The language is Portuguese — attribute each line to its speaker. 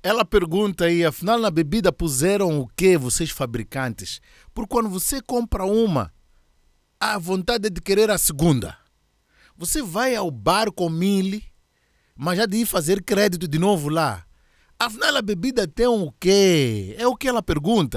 Speaker 1: Ela pergunta aí, afinal na bebida puseram o quê, vocês fabricantes? Porque quando você compra uma, a vontade é de querer a segunda. Você vai ao bar com 1000, mas já de ir fazer crédito de novo lá. Afinal a bebida tem o quê? É o que ela pergunta.